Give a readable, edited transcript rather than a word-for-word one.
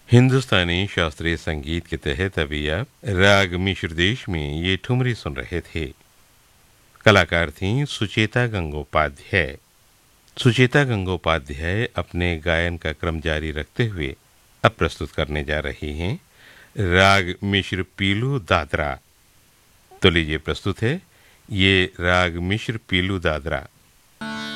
हिंदुस्तानी शास्त्रीय संगीत के तहत अभी आप राग मिश्र देश में ये ठुमरी सुन रहे थे। कलाकार थीं सुचेता गंगोपाध्याय। सुचेता गंगोपाध्याय अपने गायन का क्रम जारी रखते हुए अब प्रस्तुत करने जा रही हैं राग मिश्र पीलू दादरा। तो लीजिए प्रस्तुत है ये राग मिश्र पीलू दादरा।